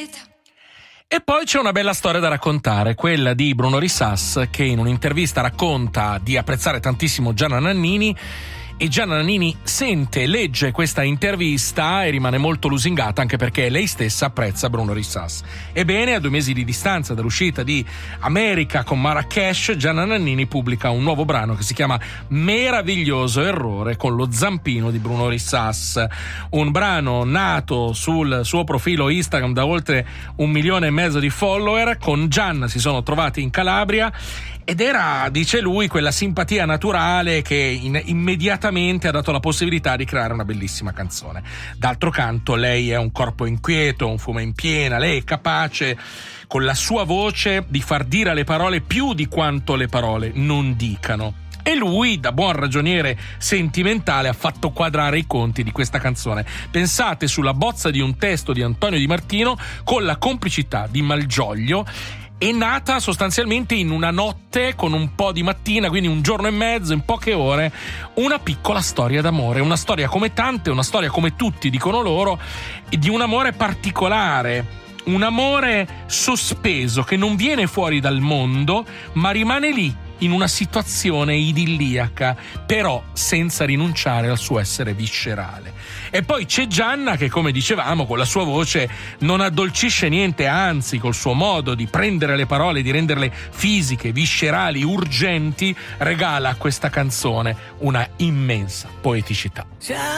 E poi c'è una bella storia da raccontare, quella di Bruno Risas, che in un'intervista racconta di apprezzare tantissimo Gianna Nannini, e Gianna Nannini legge questa intervista e rimane molto lusingata, anche perché lei stessa apprezza Bruno Risas. Ebbene, a 2 mesi di distanza dall'uscita di America con Marrakesh, Gianna Nannini pubblica un nuovo brano che si chiama Meraviglioso Errore, con lo zampino di Bruno Risas, un brano nato sul suo profilo Instagram da oltre 1,5 milioni di follower. Con Gianna si sono trovati in Calabria ed era, dice lui, quella simpatia naturale che immediatamente ha dato la possibilità di creare una bellissima canzone. D'altro canto, lei è un corpo inquieto, un fumo in piena, lei è capace con la sua voce di far dire alle parole più di quanto le parole non dicano. E lui, da buon ragioniere sentimentale, ha fatto quadrare i conti di questa canzone. Pensate, sulla bozza di un testo di Antonio Di Martino, con la complicità di Malgioglio, è nata sostanzialmente in una notte con un po' di mattina, quindi 1 giorno e mezzo, in poche ore, una piccola storia d'amore, una storia come tante, una storia come tutti dicono loro, di un amore particolare, un amore sospeso che non viene fuori dal mondo ma rimane lì in una situazione idilliaca, però senza rinunciare al suo essere viscerale. E poi c'è Gianna che, come dicevamo, con la sua voce non addolcisce niente, anzi col suo modo di prendere le parole, di renderle fisiche, viscerali, urgenti, regala a questa canzone una immensa poeticità.